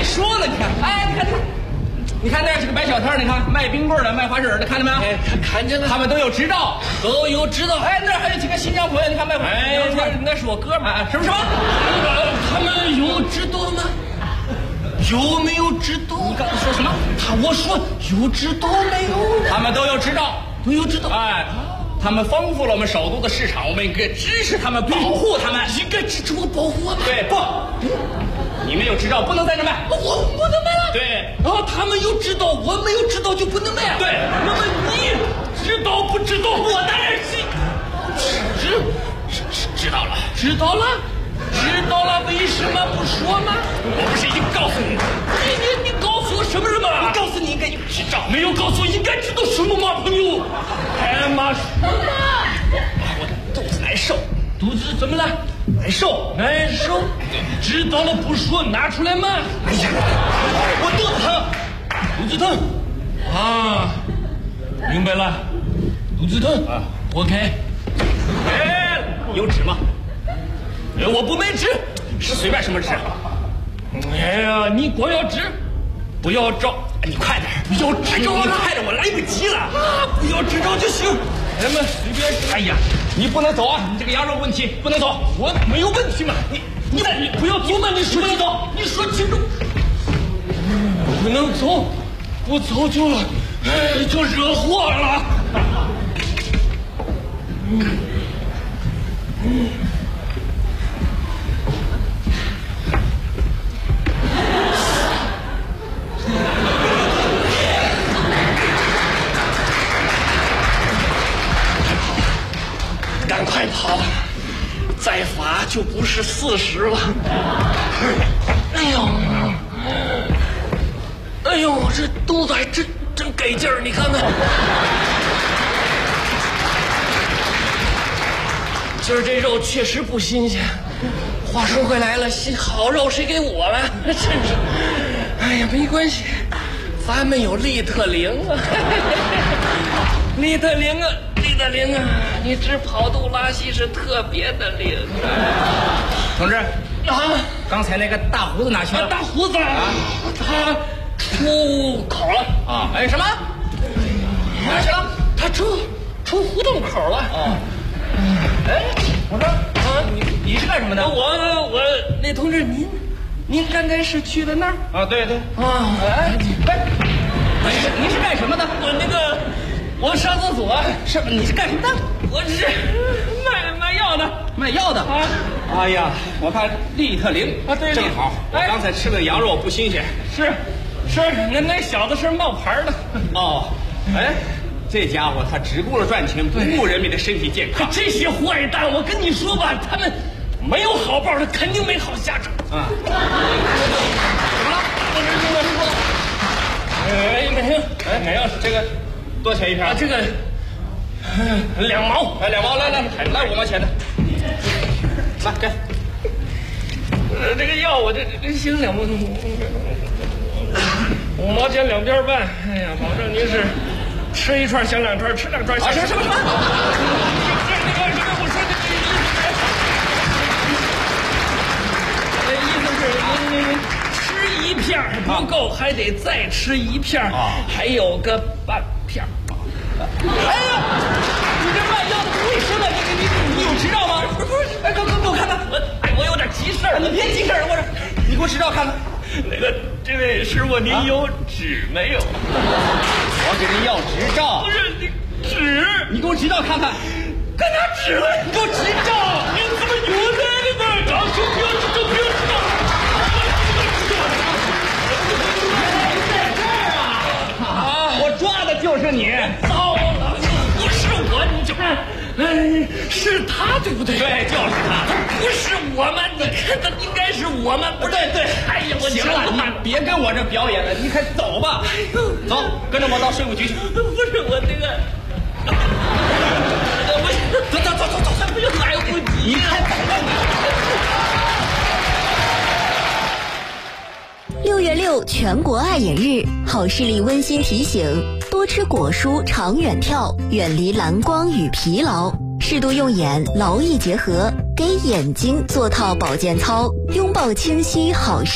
说呢，你看，哎，你看那几个摆小摊，你看卖冰棍的、卖花生的，看见没有？ 哎，看见了， 他们都有执照， 都有知道。 哎，那还有几个新疆朋友，你看卖哎，那是我哥们儿。 什么？ 他们有知道吗？有没有知道？ 你刚才说什么？ 我说有知道没有？ 他们都有执照， 都有知道。 哎，他们丰富了我们首都的市场，我们应该支持他们，保护他们， 应该支持我保护我们。 对，不，你没有执照不能在这卖， 我不能卖了。 对， 然后他们有知道，我没有知道就不能卖。 对， 那么你知道不知道？ 我当然知道了， 知道了。知道了，为什么不说吗？ 我不是已经告诉你了？ 你告诉我什么？ 我告诉你应该有执照， 没有告诉我应该知道什么吗，朋友？哎妈，什么？ 我的肚子难受。 肚子怎么了？ 难受。 知道了不说，拿出来嘛。 哎呀，我肚子疼。 啊，明白了，肚子疼啊，活开。 哎，有纸吗？ 我不买纸， 是随便什么纸。 哎呀，你光要纸，不要照。 你快点， 不要执照， 你快点，我来不及了啊！不要执照就行。咱们随便。 哎呀，你不能走啊！你这个羊肉问题不能走。 我没有问题嘛？你不要走嘛！你说清楚，你说清楚。不能走，不走就惹祸了。赶快跑！再罚就不是40了。哎呦，这肚子还真给劲儿，你看看。今儿这肉确实不新鲜。话说回来了，好肉谁给我了？真是。哎呀，没关系，咱们有利特灵啊。利特灵啊，你治跑肚拉稀是特别的灵啊。 同志啊， 刚才那个大胡子哪去了？ 大胡子啊，他出口了啊！哎，什么？哪去了？ 他出胡同口了。 哦。哎，我说啊，你是干什么的？ 我那同志，您刚才是去的那儿？ 啊，对啊。 哎，你是干什么的？ 我上厕所。 是你是干什么的？ 我是卖药的。 卖药的啊！哎呀，我看利特灵啊，对， 正好。我刚才吃的羊肉不新鲜。 是，那小子是冒牌的。 哦，哎，这家伙他只顾着赚钱，不顾人民的身体健康。 这些坏蛋，我跟你说吧，他们没有好报，他肯定没好下场。 啊！怎么了？没有，这个多少钱一片？ 这个2毛， 哎，2毛，来5毛钱的，来给。 这个药我这行2毛，5毛钱2边半。哎呀，保证您是吃一串想2串，吃2串想。 什么？ 我说这意思是您吃一片不够，还得再吃一片还有个半片。 哎呀，你这卖药的不卫生啊！你有执照吗？不是，哎，给我看看， 我有点急事儿。 你别急事儿，你给我执照看看。 这位师傅，您有纸没有？ 我给您要执照。 不是你纸， 你给我执照看看。 干啥纸了？你给我执照！你怎么有在这个？然后就不要执照，不要执照。 我抓的就是你！ 糟了，不是我，你就是他对不对？ 对，就是他， 不是我们。你看，他应该是我们，不对。 哎呀，我行了，你别跟我这表演了，你快走吧。走，跟着我到税务局去。 不是我这个，走，还不就来不及？ 你快走吧你。6月6全国爱眼日，好视力温馨提醒：多吃果蔬，长远跳，远离蓝光与疲劳，适度用眼，劳逸结合，给眼睛做套保健操，拥抱清晰好视